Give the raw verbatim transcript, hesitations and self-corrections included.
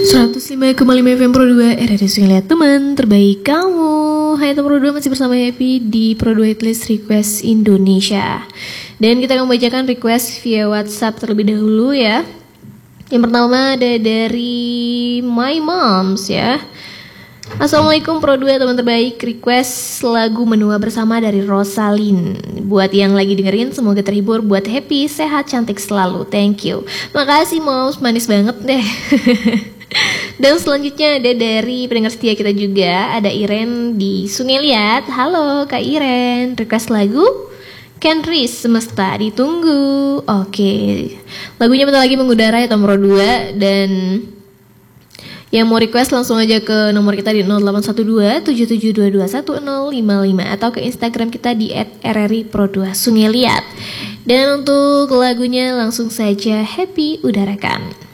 seratus lima koma lima F M Pro dua R R S Lihat teman terbaik kamu. Hai teman Pro dua, masih bersama Happy di Pro dua Hitlist Request Indonesia. Dan kita akan membacakan request via WhatsApp terlebih dahulu ya. Yang pertama ada dari My Moms ya. Assalamualaikum Pro dua teman terbaik, request lagu Menua Bersama dari Rosalyn. Buat yang lagi dengerin semoga terhibur, buat happy, sehat, cantik selalu. Thank you. Makasih Moms, manis banget deh. Dan selanjutnya ada dari pendengar setia kita juga, ada Iren di Suniliat. Halo Kak Iren, request lagu Kenris Semesta Ditunggu. Oke, lagunya bentar lagi mengudara ya Pro dua. Dan yang mau request langsung aja ke nomor kita di nol delapan satu dua tujuh tujuh dua dua satu nol lima lima atau ke Instagram kita di et r r i pro dua Suniliat. Dan untuk lagunya langsung saja Happy udarakan.